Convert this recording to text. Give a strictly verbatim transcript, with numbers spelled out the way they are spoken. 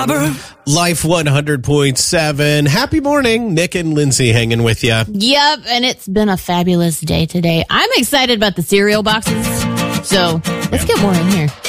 robber. Life one hundred point seven. Happy morning. Nick and Lindsay hanging with you. Yep, and it's been a fabulous day today. I'm excited about the cereal boxes. So let's get more in here.